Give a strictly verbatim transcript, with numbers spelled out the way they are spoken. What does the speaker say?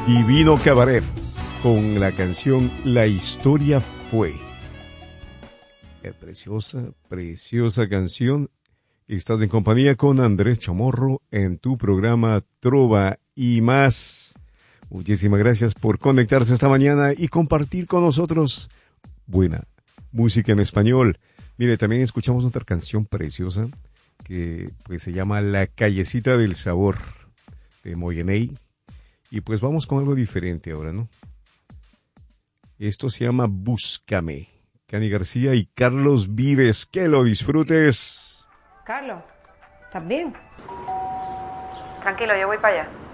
Divino Cabaret con la canción La historia fue. Es preciosa, preciosa canción. Estás en compañía con Andrés Chamorro en tu programa Trova y Más. Muchísimas gracias por conectarse esta mañana y compartir con nosotros buena música en español. Mire, también escuchamos otra canción preciosa que pues se llama La Callecita del Sabor de Moyeney. Y pues vamos con algo diferente ahora, ¿no? Esto se llama Búscame. Cani García y Carlos Vives. Que lo disfrutes. Carlos, ¿estás bien? Tranquilo, yo voy para allá.